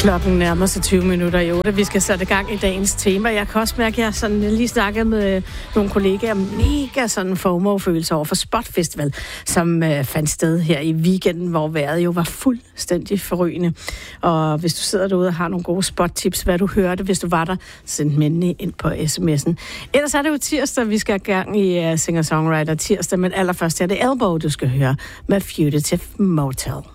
Klokken nærmer sig 20 minutter i 8. Vi skal sætte gang i dagens tema. Jeg kan også mærke, at jeg sådan lige snakket med nogle kollegaer mega sådan FOMO-følelse over for Spot Festival, som fandt sted her i weekenden, hvor vejret jo var fuldstændig forrygende. Og hvis du sidder derude og har nogle gode spot-tips, hvad du hørte, hvis du var der, send dem endelig ind på sms'en. Ellers er det jo tirsdag, vi skal have gang i singer-songwriter tirsdag, men allerførst er det Elbow, du skal høre med Fugitive Motel.